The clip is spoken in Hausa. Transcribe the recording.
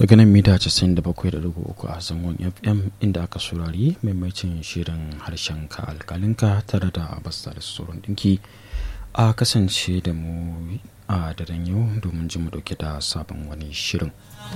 daga nan mita 97.3 a zangon FM inda aka saurari maimacin shirin harshen ka alkalinka tare da basta da sauran dinki a kasance da mu a daren yau domin ji mu dauke da sabon wani shirin.